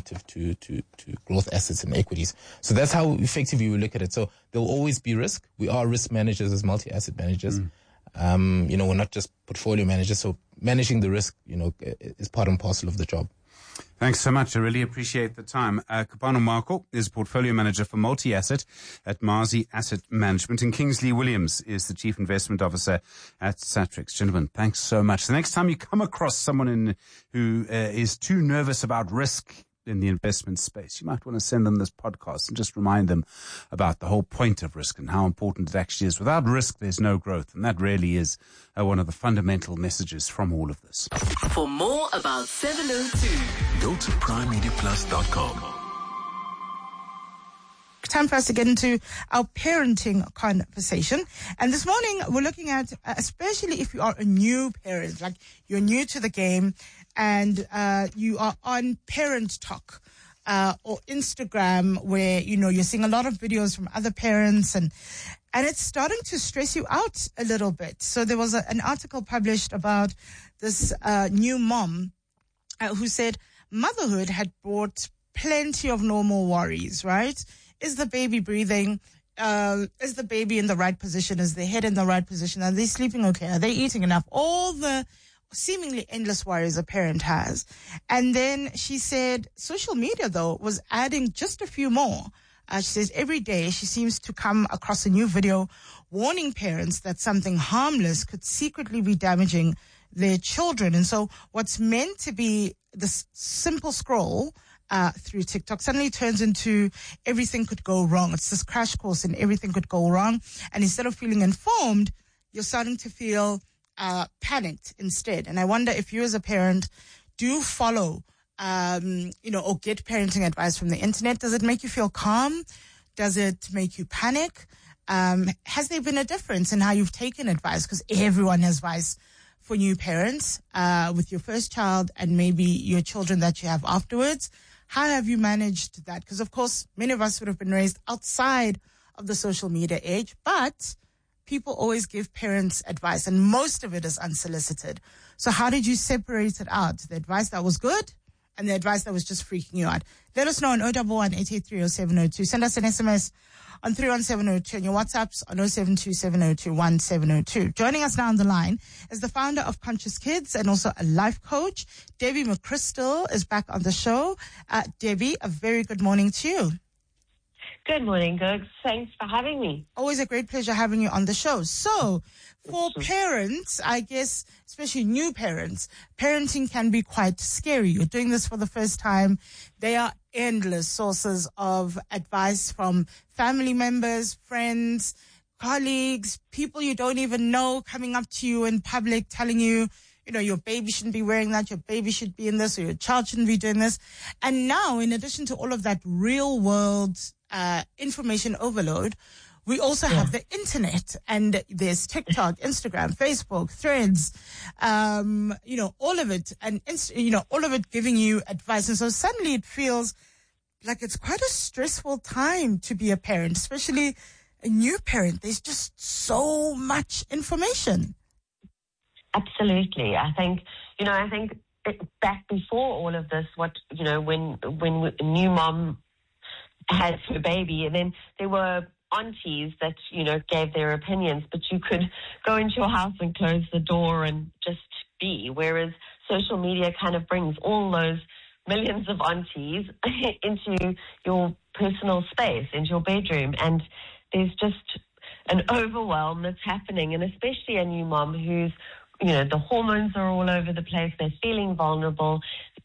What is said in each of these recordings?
relative to growth assets and equities. So that's how effectively we look at it. So there'll always be risk. We are risk managers as multi-asset managers. We're not just portfolio managers. So managing the risk, is part and parcel of the job. Thanks so much. I really appreciate the time. Kopano Marco is portfolio manager for multi-asset at Mazi Asset Management, and Kingsley Williams is the chief investment officer at Satrix. Gentlemen, thanks so much. The next time you come across someone who is too nervous about risk in the investment space, you might want to send them this podcast and just remind them about the whole point of risk and how important it actually is. Without risk, there's no growth. And that really is one of the fundamental messages from all of this. For more about 702, go to primemediaplus.com. Time for us to get into our parenting conversation. And this morning, we're looking at, especially if you are a new parent, like you're new to the game and you are on Parent Talk or Instagram, where, you're seeing a lot of videos from other parents and it's starting to stress you out a little bit. So there was an article published about this new mom who said motherhood had brought plenty of normal worries, right? Is the baby breathing? Is the baby in the right position? Is the head in the right position? Are they sleeping okay? Are they eating enough? All the seemingly endless worries a parent has. And then she said social media, though, was adding just a few more. She says every day she seems to come across a new video warning parents that something harmless could secretly be damaging their children. And so what's meant to be this simple scroll through TikTok suddenly turns into everything could go wrong. It's this crash course in everything could go wrong. And instead of feeling informed, you're starting to feel panicked instead. And I wonder if you as a parent do follow, or get parenting advice from the internet. Does it make you feel calm? Does it make you panic? Has there been a difference in how you've taken advice? Because everyone has advice for new parents with your first child and maybe your children that you have afterwards. How have you managed that? Because, of course, many of us would have been raised outside of the social media age, but people always give parents advice, and most of it is unsolicited. So how did you separate it out? The advice that was good and the advice that was just freaking you out? Let us know on 011-883-0702. Send us an SMS on 31702 and your WhatsApps on 072-702-1702. Joining us now on the line is the founder of Conscious Kids and also a life coach. Debbie McChrystal is back on the show. Debbie, a very good morning to you. Good morning, Googs. Thanks for having me. Always a great pleasure having you on the show. So, for parents, I guess, especially new parents, parenting can be quite scary. You're doing this for the first time. There are endless sources of advice from family members, friends, colleagues, people you don't even know coming up to you in public telling you, your baby shouldn't be wearing that, your baby should be in this, or your child shouldn't be doing this. And now, in addition to all of that real world information overload, we also have the internet, and there's TikTok, Instagram, Facebook, Threads, all of it, and all of it giving you advice. And so suddenly it feels like it's quite a stressful time to be a parent, especially a new parent. There's just so much information. Absolutely. I think back before all of this, when a new mom had her baby, and then there were aunties that, gave their opinions, but you could go into your house and close the door and just be, whereas social media kind of brings all those millions of aunties into your personal space, into your bedroom, and there's just an overwhelm that's happening, and especially a new mom who's, the hormones are all over the place, they're feeling vulnerable,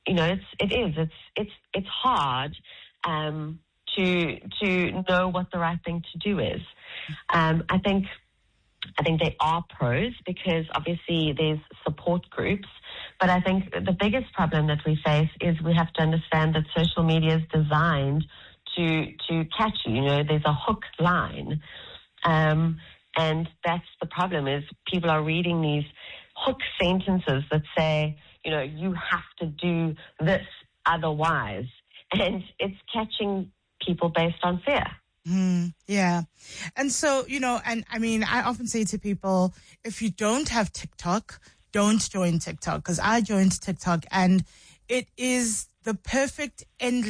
it's hard, to know what the right thing to do is. I think there are pros because obviously there's support groups, but I think the biggest problem that we face is we have to understand that social media is designed to catch you. There's a hook line, and that's the problem. Is people are reading these hook sentences that say, you have to do this otherwise, and it's catching people based on fear. Yeah. And so, I often say to people, if you don't have TikTok, don't join TikTok, because I joined TikTok and it is the perfect endless